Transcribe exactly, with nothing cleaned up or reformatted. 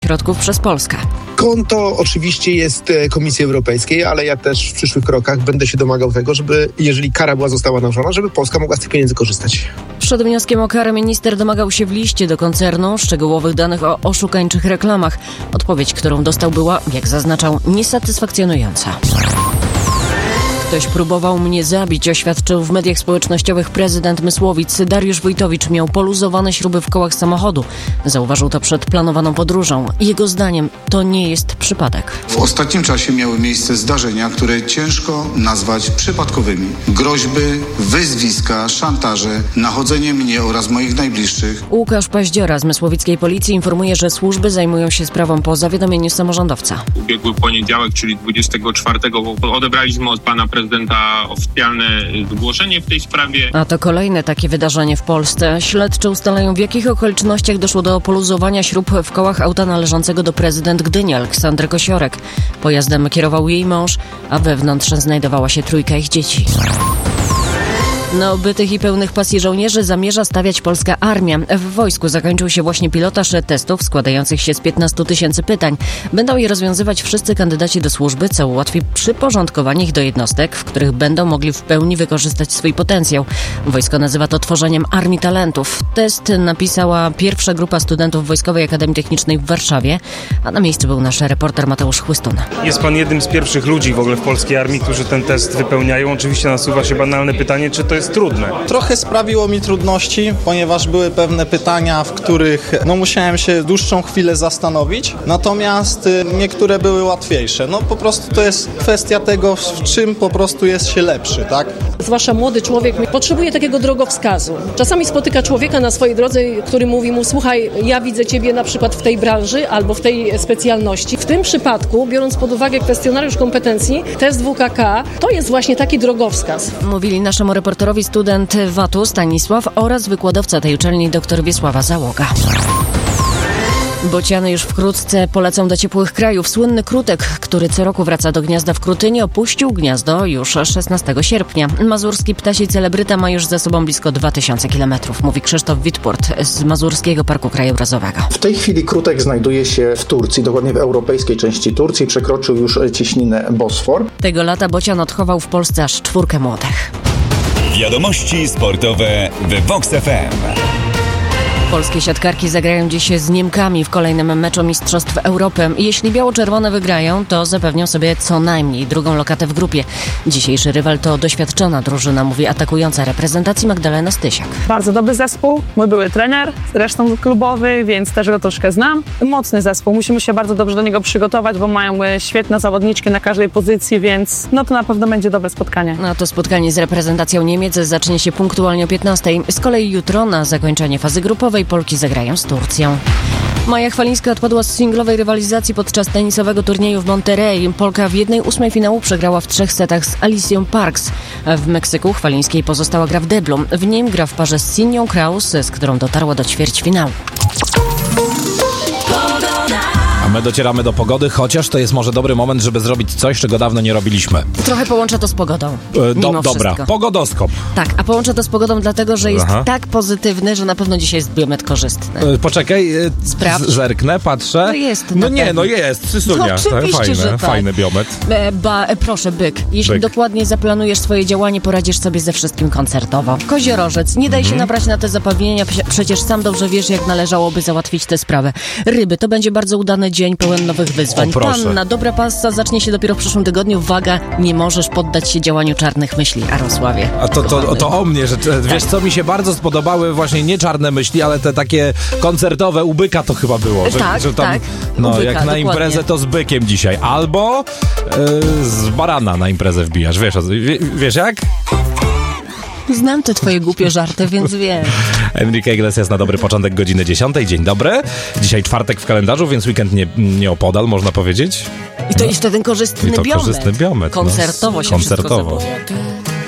środków przez Polskę. Konto oczywiście jest Komisji Europejskiej, ale ja też w przyszłych krokach będę się domagał tego, żeby, jeżeli kara była została nałożona, żeby Polska mogła z tych pieniędzy korzystać. Przed wnioskiem o karę minister domagał się w liście do koncernu szczegółowych danych o oszukańczych reklamach. Odpowiedź, którą dostał, była, jak zaznaczał, niesatysfakcjonująca. Ktoś próbował mnie zabić, oświadczył w mediach społecznościowych prezydent Mysłowic. Dariusz Wójtowicz miał poluzowane śruby w kołach samochodu. Zauważył to przed planowaną podróżą. Jego zdaniem to nie jest przypadek. W ostatnim czasie miały miejsce zdarzenia, które ciężko nazwać przypadkowymi. Groźby, wyzwiska, szantaże, nachodzenie mnie oraz moich najbliższych. Łukasz Paździora z mysłowickiej policji informuje, że służby zajmują się sprawą po zawiadomieniu samorządowca. Ubiegły poniedziałek, czyli dwudziestego czwartego, odebraliśmy od pana prezydenta oficjalne zgłoszenie w tej sprawie. A to kolejne takie wydarzenie w Polsce. Śledczy ustalają, w jakich okolicznościach doszło do poluzowania śrub w kołach auta należącego do prezydent Gdyni Aleksandry Kosiorek. Pojazdem kierował jej mąż, a wewnątrz znajdowała się trójka ich dzieci. Na obytych i pełnych pasji żołnierzy zamierza stawiać polska armia. W wojsku zakończył się właśnie pilotaż testów składających się z piętnastu tysięcy pytań. Będą je rozwiązywać wszyscy kandydaci do służby, co ułatwi przyporządkowanie ich do jednostek, w których będą mogli w pełni wykorzystać swój potencjał. Wojsko nazywa to tworzeniem armii talentów. Test napisała pierwsza grupa studentów Wojskowej Akademii Technicznej w Warszawie, a na miejscu był nasz reporter Mateusz Chłystun. Jest pan jednym z pierwszych ludzi w ogóle w polskiej armii, którzy ten test wypełniają. Oczywiście nasuwa się banalne pytanie, czy to jest trudne. Trochę sprawiło mi trudności, ponieważ były pewne pytania, w których no, musiałem się dłuższą chwilę zastanowić, natomiast y, niektóre były łatwiejsze. No po prostu to jest kwestia tego, w czym po prostu jest się lepszy, tak? Zwłaszcza młody człowiek potrzebuje takiego drogowskazu. Czasami spotyka człowieka na swojej drodze, który mówi mu: słuchaj, ja widzę ciebie na przykład w tej branży albo w tej specjalności. W tym przypadku, biorąc pod uwagę kwestionariusz kompetencji, test W K K, to jest właśnie taki drogowskaz. Mówili naszemu reporterowi student W A T-u Stanisław oraz wykładowca tej uczelni dr Wiesława Załoga. Bociany już wkrótce polecą do ciepłych krajów. Słynny krutek, który co roku wraca do gniazda w Krutynie, opuścił gniazdo już szesnastego sierpnia. Mazurski ptasi celebryta ma już za sobą blisko dwa tysiące kilometrów, mówi Krzysztof Witport z Mazurskiego Parku Krajobrazowego. W tej chwili krutek znajduje się w Turcji, dokładnie w europejskiej części Turcji. Przekroczył już cieśninę Bosfor. Tego lata bocian odchował w Polsce aż czwórkę młodych. Wiadomości sportowe w Vox F M. Polskie siatkarki zagrają dziś z Niemkami w kolejnym meczu Mistrzostw Europy. Jeśli biało-czerwone wygrają, to zapewnią sobie co najmniej drugą lokatę w grupie. Dzisiejszy rywal to doświadczona drużyna, mówi atakująca reprezentacji Magdalena Stysiak. Bardzo dobry zespół, mój były trener, zresztą klubowy, więc też go troszkę znam. Mocny zespół, musimy się bardzo dobrze do niego przygotować, bo mają świetne zawodniczki na każdej pozycji, więc no to na pewno będzie dobre spotkanie. No to spotkanie z reprezentacją Niemiec zacznie się punktualnie o piętnastej. Z kolei jutro na zakończenie fazy grupowej Polki zagrają z Turcją. Maja Chwalińska odpadła z singlowej rywalizacji podczas tenisowego turnieju w Monterrey. Polka w jednej ósmej finału przegrała w trzech setach z Alicją Parks. W Meksyku Chwalińskiej pozostała gra w deblu. W nim gra w parze z Sinią Kraus, z którą dotarła do ćwierćfinału. A my docieramy do pogody, chociaż to jest może dobry moment, żeby zrobić coś, czego dawno nie robiliśmy. Trochę połączę to z pogodą. E, do, mimo dobra, wszystko. Pogodoskop. Tak, a połączę to z pogodą dlatego, że jest Aha. tak pozytywny, że na pewno dzisiaj jest biometr korzystny. E, poczekaj, e, Sprawdź. zerknę, patrzę. No jest. No nie, no jest, Sysunia. No oczywiście, fajny, że tak. fajny biometr. E, ba, e, proszę, byk. Jeśli Byk. dokładnie zaplanujesz swoje działanie, poradzisz sobie ze wszystkim koncertowo. Koziorożec, nie daj się Mhm. nabrać na te zapewnienia, prze- przecież sam dobrze wiesz, jak należałoby załatwić tę sprawę. Ryby, to będzie bardzo udany dzień pełen nowych wyzwań. O, proszę. Panna, dobra passa zacznie się dopiero w przyszłym tygodniu. Uwaga, nie możesz poddać się działaniu czarnych myśli, Jarosławie. A to, to, to o mnie, że wiesz co, mi się bardzo spodobały właśnie nie czarne myśli, ale te takie koncertowe u byka to chyba było. Że, Tak, że tam, tak, no u byka, jak na dokładnie. imprezę to z bykiem dzisiaj. Albo yy, z barana na imprezę wbijasz, wiesz, wie, wiesz jak? Znam te twoje głupie żarty, więc wiem. Enrique Iglesias na dobry początek godziny dziesiątej. Dzień dobry. Dzisiaj czwartek w kalendarzu, więc weekend nie, nieopodal, można powiedzieć. I to jeszcze ten korzystny I to biometr. korzystny biometr. Koncertowo no, się koncertowo. wszystko zapowiada.